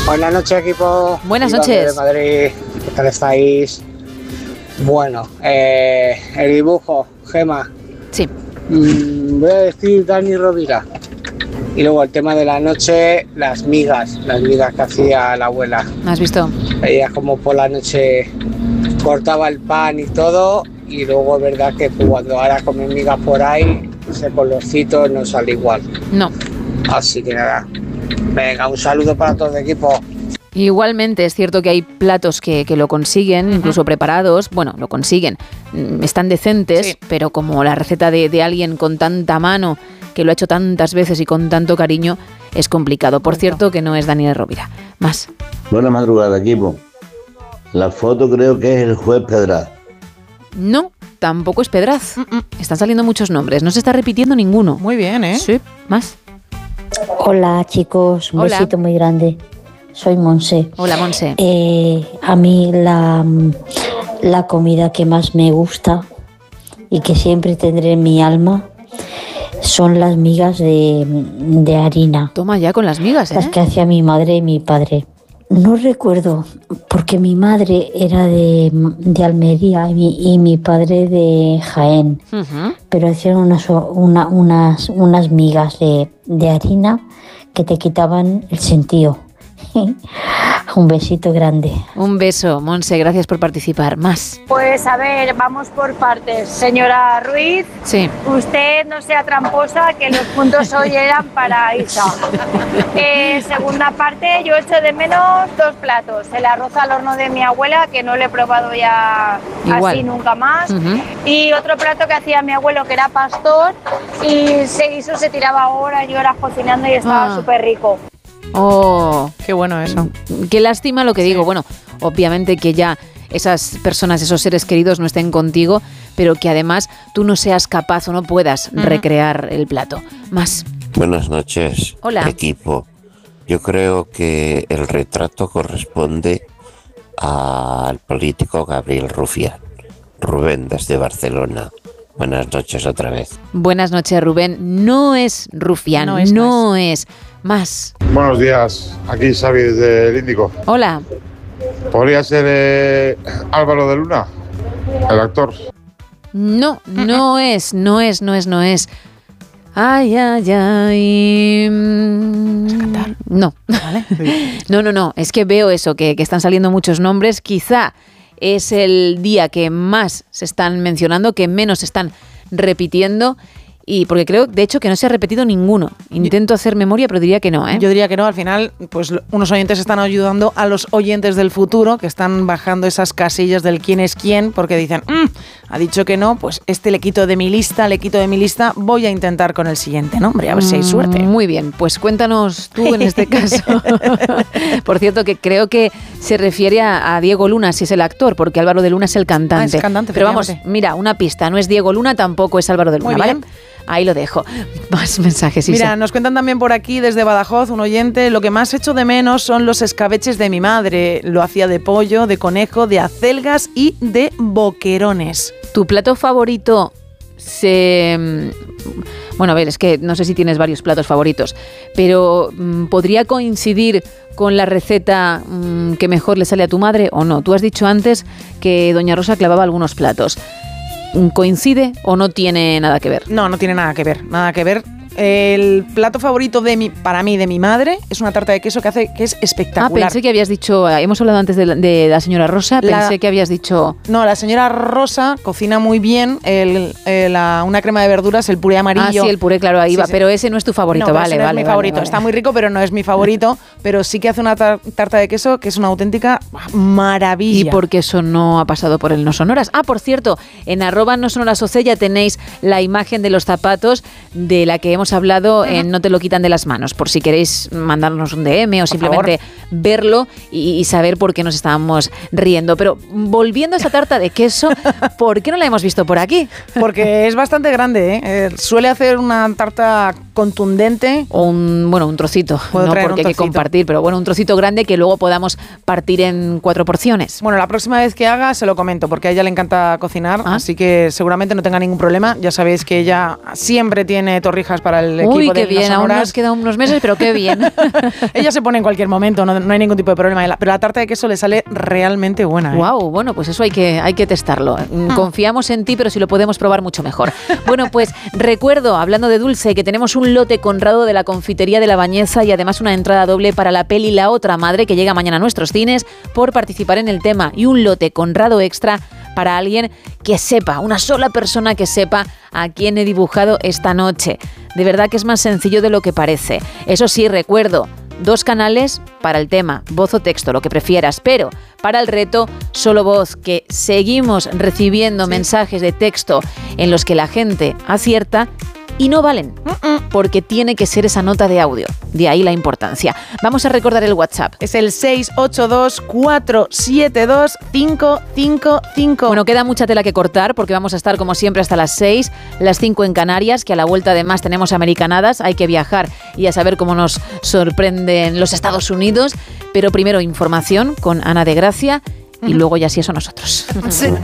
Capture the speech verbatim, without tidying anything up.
Buenas noches, equipo. Buenas Iván noches. De Madrid, ¿qué tal estáis? Bueno, eh, el dibujo, Gema. Sí. Mm, voy a decir Dani Rovira. Y luego el tema de la noche, las migas, las migas que hacía la abuela. ¿Has visto? Ella como por la noche cortaba el pan y todo, y luego es verdad que cuando ahora comen migas por ahí, ese colorcito no sale igual. No. Así que nada, venga, un saludo para todo el equipo. Igualmente es cierto que hay platos que, que lo consiguen, uh-huh. incluso preparados, bueno, lo consiguen, están decentes, sí. pero como la receta de, de alguien con tanta mano, que lo ha hecho tantas veces y con tanto cariño, es complicado. Por cierto, que no es Daniel Rovira. Más. Buena madrugada, equipo. La foto creo que es el juez Pedraz. No, tampoco es Pedraz. Uh-uh. Están saliendo muchos nombres, no se está repitiendo ninguno. Muy bien, ¿eh? Sí, más. Hola, chicos, un Hola. besito muy grande. Soy Monse. Hola, Monse. Eh, a mí la, la comida que más me gusta y que siempre tendré en mi alma son las migas de, de harina. Toma ya con las migas, ¿eh? Las que hacía mi madre y mi padre. No recuerdo, porque mi madre era de, de Almería y mi, y mi padre de Jaén, uh-huh. pero hacían unas, una, unas, unas migas de, de harina que te quitaban el sentido. Un besito grande. Un beso, Monse, gracias por participar. Más. Pues a ver, vamos por partes. Señora Ruiz, sí. usted no sea tramposa, que los puntos hoy eran para Isa. Eh, segunda parte, yo echo de menos dos platos. El arroz al horno de mi abuela, que no lo he probado ya Igual. así nunca más. Uh-huh. Y otro plato que hacía mi abuelo, que era pastor, y se hizo, se tiraba horas y horas cocinando y estaba ah. súper rico. Oh, qué bueno eso. Qué lástima lo que sí. digo. Bueno, obviamente que ya esas personas, esos seres queridos no estén contigo, pero que además tú no seas capaz o no puedas uh-huh. recrear el plato. Más. Buenas noches, Hola. equipo. Yo creo que el retrato corresponde al político Gabriel Rufián. Rubén, desde Barcelona. Buenas noches otra vez. Buenas noches, Rubén. No es Rufián, no es. No es. Más. Buenos días, aquí Xavi desde el Índico. Hola. ¿Podría ser eh, Álvaro de Luna, el actor? No, no uh-huh. es, no es, no es, no es. Ay, ay, ay. ¿Vas a cantar? No. ¿Vale? Sí. No, no, no. Es que veo eso, que, que están saliendo muchos nombres. Quizá es el día que más se están mencionando, que menos se están repitiendo. Y porque creo, de hecho, que no se ha repetido ninguno. Intento hacer memoria, pero diría que no, ¿eh? Yo diría que no. Al final, pues unos oyentes están ayudando a los oyentes del futuro, que están bajando esas casillas del quién es quién, porque dicen, mmm, ha dicho que no, pues este le quito de mi lista, le quito de mi lista, voy a intentar con el siguiente nombre, a ver si hay suerte. Muy bien, pues cuéntanos tú en este caso. Por cierto, que creo que se refiere a, a Diego Luna, si es el actor, porque Álvaro de Luna es el cantante. Ah, es cantante, pero vamos, mira, una pista, no es Diego Luna, tampoco es Álvaro de Luna, ¿vale? Ahí lo dejo. Más mensajes, Isa. Mira, nos cuentan también por aquí desde Badajoz, un oyente, lo que más echo de menos son los escabeches de mi madre. Lo hacía de pollo, de conejo, de acelgas y de boquerones. ¿Tu plato favorito se... Bueno, a ver, es que no sé si tienes varios platos favoritos, pero ¿podría coincidir con la receta mmm, que mejor le sale a tu madre o no? Tú has dicho antes que doña Rosa clavaba algunos platos. ¿Coincide o no tiene nada que ver? No, no tiene nada que ver, nada que ver. El plato favorito de mi, para mí, de mi madre, es una tarta de queso que hace que es espectacular. Ah, pensé que habías dicho, hemos hablado antes de la, de la señora Rosa, la, pensé que habías dicho... No, la señora Rosa cocina muy bien el, el, la, una crema de verduras, el puré amarillo. Ah, sí, el puré, claro, ahí sí, va, sí. Pero ese no es tu favorito, no, vale, ese no vale. es mi vale, favorito, vale. Está muy rico, pero no es mi favorito, pero sí que hace una tar- tarta de queso que es una auténtica maravilla. ¿Y por qué eso no ha pasado por el No Sonoras? Ah, por cierto, en arroba No Sonoras O C ya tenéis la imagen de los zapatos de la que hemos hablado uh-huh. en No Te Lo Quitan de las Manos, por si queréis mandarnos un D M o por simplemente favor. verlo y, y saber por qué nos estábamos riendo. Pero volviendo a esa tarta de queso, ¿por qué no la hemos visto por aquí? Porque es bastante grande, ¿eh? Eh, suele hacer una tarta contundente. O un, bueno, un trocito, Puedo no porque un hay que compartir, pero bueno, un trocito grande que luego podamos partir en cuatro porciones. Bueno, la próxima vez que haga se lo comento, porque a ella le encanta cocinar, ¿Ah? así que seguramente no tenga ningún problema. Ya sabéis que ella siempre tiene torrijas para para el equipo Uy, de qué bien, aún nos quedan unos meses, pero qué bien. Ella se pone en cualquier momento, no, no hay ningún tipo de problema, pero la tarta de queso le sale realmente buena. ¿eh? Wow, bueno, pues eso hay que, hay que testarlo. Confiamos en ti, pero si lo podemos probar mucho mejor. Bueno, pues recuerdo, hablando de dulce, que tenemos un lote Conrado de la Confitería de la Bañeza y además una entrada doble para la peli La Otra Madre, que llega mañana a nuestros cines, por participar en el tema, y un lote Conrado extra para alguien que sepa, una sola persona que sepa a quién he dibujado esta noche. De verdad que es más sencillo de lo que parece. Eso sí, recuerdo, dos canales para el tema, voz o texto, lo que prefieras, pero para el reto, solo voz, que seguimos recibiendo sí. mensajes de texto en los que la gente acierta y no valen, porque tiene que ser esa nota de audio. De ahí la importancia. Vamos a recordar el WhatsApp. Es el seis ocho dos, cuatro siete dos, cinco cinco cinco. Bueno, queda mucha tela que cortar porque vamos a estar como siempre hasta las seis, las cinco en Canarias, que a la vuelta además tenemos americanadas. Hay que viajar y a saber cómo nos sorprenden los Estados Unidos. Pero primero información con Ana de Gracia y luego ya si eso nosotros.